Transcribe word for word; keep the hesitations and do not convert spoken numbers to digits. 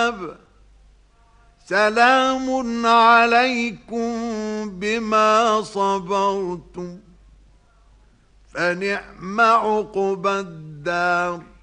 العذاب سلام عليكم بما صبرتم فنعم عقبى الدار.